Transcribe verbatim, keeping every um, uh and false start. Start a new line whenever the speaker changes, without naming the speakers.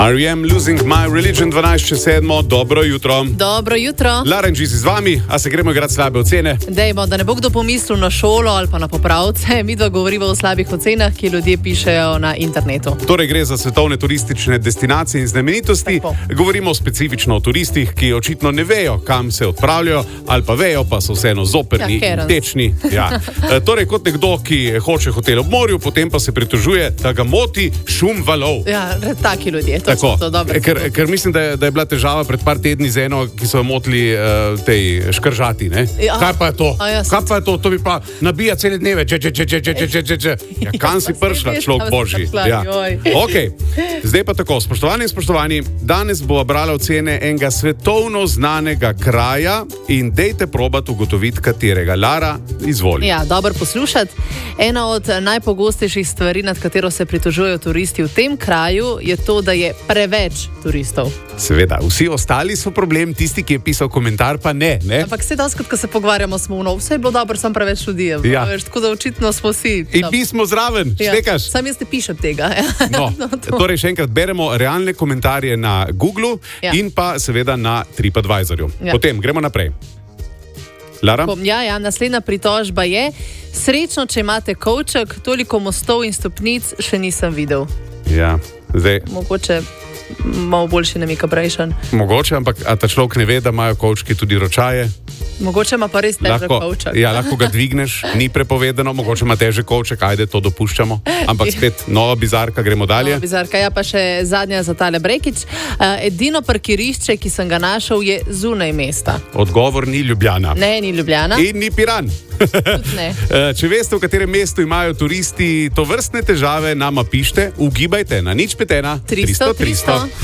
R E M Losing My Religion, dvanajst čez sedmo, dobro jutro.
Dobro jutro.
Larenčič z vami, a se gremo igrati slabe ocene?
Dejmo, da ne bo kdo pomislil na šolo ali pa na popravce. Mi dva govorimo o slabih ocenah, ki ljudje pišejo na internetu.
Torej gre za svetovne turistične destinacije in znamenitosti.
Tako.
Govorimo specifično o turistih, ki očitno ne vejo, kam se odpravljajo, ali pa vejo, pa so vseeno zoprni
Ja,
in
Keren.
tečni. Ja. E, torej kot nekdo, ki hoče hotel ob morju, potem pa se pritožuje, da ga moti šum valov.
Ja, taki ljudje, to
Tako,
so to dobro.
ker, ker mislim, da je, da je bila težava pred par tedni z eno, ki so jo motili uh, tej škržati. Ne?
Ja.
Kaj pa je to?
A ja, sem-
Kaj pa je to? To bi pa nabija cele dneve. Če, če, če, če, če, če, če, če. Ja, kam si prišla, človek božji? Ja. Okay. Zdaj pa tako, spoštovani in spoštovani, danes bo brala ocene enega svetovno znanega kraja in dejte probati ugotoviti, katerega. Lara, izvoli.
Ja, dobro poslušati. Ena od najpogostejših stvari, nad katero se pritožujejo turisti v tem kraju, je to, da je preveč turistov.
Seveda, vsi ostali so problem, tisti, ki je pisal komentar, pa ne. ne?
Ampak vse doskrat, ko se pogovarjamo, smo no, vse je bilo dobro, sem preveč ljudi. je bilo,
Ja.
veš, tako da očitno smo vsi.
In
tam.
mi smo zraven,
Ja,
štekaš.
Sam jaz ne pišem tega. Ja.
No,
No, to.
torej, še enkrat beremo realne komentarje na Googlu
Ja.
in pa seveda na TripAdvisorju.
Ja.
Potem gremo naprej. Lara?
Ja, ja, naslednja pritožba je: srečno, če imate kovček, toliko mostov in stopnic še nisem videl.
Ja, zdaj,
Mogoče malo boljši namik prejšen.
mogoče, ampak a ta človek ne ve, da imajo kovčki tudi ročaje?
Mogoče ima pa res težek kovček.
ja, lahko ga dvigneš, ni prepovedano, mogoče ima težek kovček, ajde, to dopuščamo. Ampak spet nova bizarka, gremo dalje.
No, bizarka, ja, pa še zadnja za tale Brekič. Uh, edino parkirišče, ki sem ga našel, je zunaj mesta.
Odgovor ni Ljubljana.
Ne, ni Ljubljana.
In ni Piran.
Tudi ne.
Eh, Če veste, v katerem mestu imajo turisti to vrstne težave, nama pišite, ugibajte na nič pet ena
tristo, tristo.